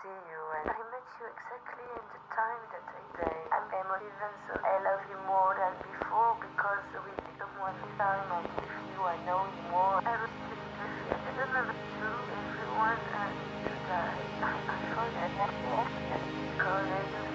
see you, and I met you exactly in the time that I say I'm emotive, and so I love you more than before because with someone this time and with you I know you more. Everything is here. I don't know if it's true. Everyone needs to die. I forget that because I do